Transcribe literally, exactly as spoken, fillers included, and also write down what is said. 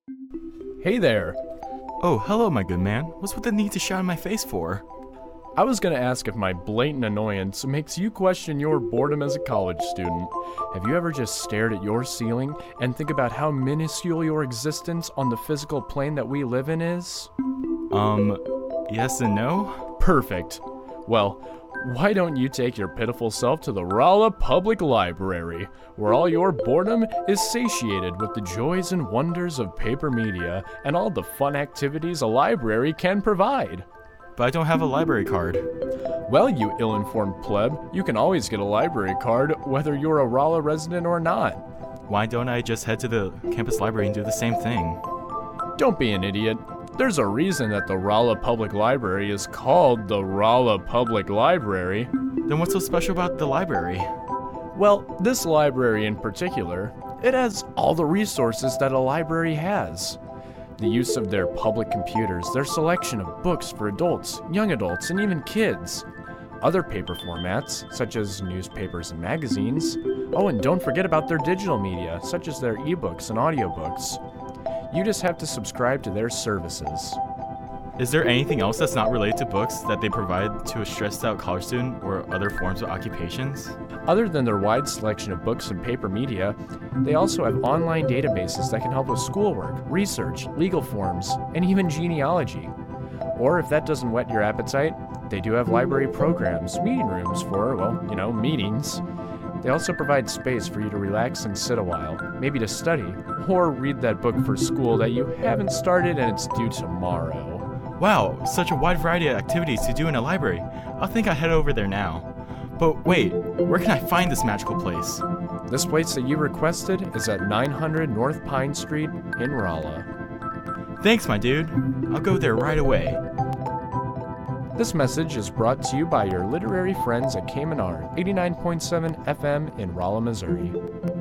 Hey there! Oh, hello, my good man. What's with the need to shout in my face for? I was gonna ask if my blatant annoyance makes you question your boredom as a college student. Have you ever just stared at your ceiling and think about how minuscule your existence on the physical plane that we live in is? Um, yes and no? Perfect. Well, why don't you take your pitiful self to the Rolla Public Library, where all your boredom is satiated with the joys and wonders of paper media and all the fun activities a library can provide. But I don't have a library card. Well, you ill-informed pleb, you can always get a library card whether you're a Rolla resident or not. Why don't I just head to the campus library and do the same thing? Don't be an idiot. There's a reason that the Rolla Public Library is called the Rolla Public Library. Then what's so special about the library? Well, this library in particular, it has all the resources that a library has. The use of their public computers, their selection of books for adults, young adults, and even kids. Other paper formats, such as newspapers and magazines. Oh, and don't forget about their digital media, such as their ebooks and audiobooks. You just have to subscribe to their services. Is there anything else that's not related to books that they provide to a stressed out college student or other forms of occupations? Other than their wide selection of books and paper media, they also have online databases that can help with schoolwork, research, legal forms, and even genealogy. Or if that doesn't whet your appetite, they do have library programs, meeting rooms for, well, you know, meetings. They also provide space for you to relax and sit a while, maybe to study, or read that book for school that you haven't started and it's due tomorrow. Wow, such a wide variety of activities to do in a library. I think I'll head over there now. But wait, where can I find this magical place? This place that you requested is at nine hundred North Pine Street in Rolla. Thanks, my dude. I'll go there right away. This message is brought to you by your literary friends at Cayman R, eighty-nine point seven F M in Rolla, Missouri.